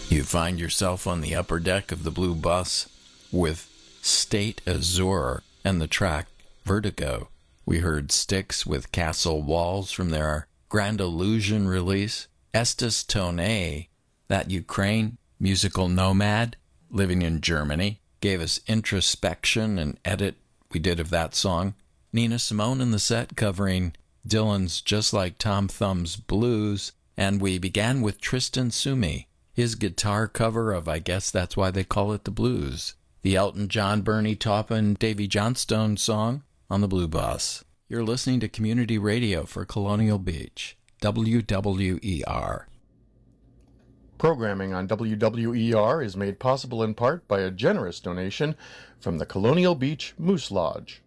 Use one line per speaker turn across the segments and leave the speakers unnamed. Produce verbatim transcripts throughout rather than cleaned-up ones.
You find yourself on the upper deck of the Blue Bus with State Azure and the track Vertigo. We heard Styx with Castle Walls from their Grand Illusion release. Estes Tonnet, that Ukraine musical nomad living in Germany, gave us Introspection and Edit we did of that song. Nina Simone in the set covering Dylan's Just Like Tom Thumb's Blues. And we began with Tristan Sumi, his guitar cover of I Guess That's Why They Call It the Blues, the Elton John, Bernie Taupin, Davy Johnstone song on the Blue Bus. You're listening to Community Radio for Colonial Beach, W W E R.
Programming on W W E R is made possible in part by a generous donation from the Colonial Beach Moose Lodge.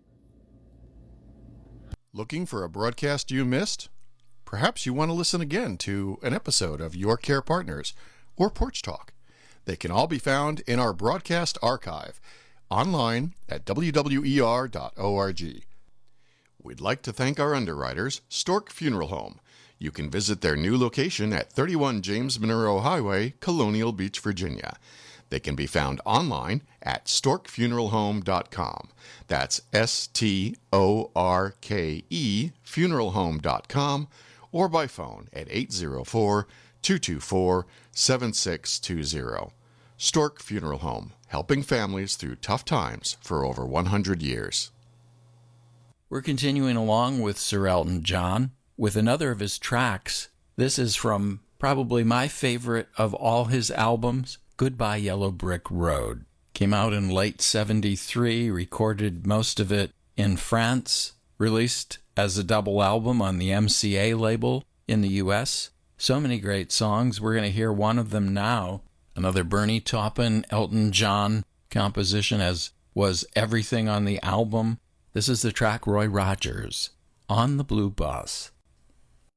Looking for a broadcast you missed? Perhaps you want to listen again to an episode of Your Care Partners or Porch Talk. They can all be found in our broadcast archive online at w w e r dot org. We'd like to thank our underwriters, Stork Funeral Home. You can visit their new location at thirty-one James Monroe Highway, Colonial Beach, Virginia. They can be found online at stork funeral home dot com. That's S T O R K E funeral home dot com, or by phone at eight zero four, two two four, seven six two zero. Stork Funeral Home, helping families through tough times for over one hundred years.
We're continuing along with Sir Elton John with another of his tracks. This is from probably my favorite of all his albums, Goodbye Yellow Brick Road. Came out in late seventy-three, recorded most of it in France, released as a double album on the M C A label in the U S. So many great songs. We're going to hear one of them now. Another Bernie Taupin, Elton John composition, as was everything on the album. This is the track Roy Rogers, On the Blue Bus.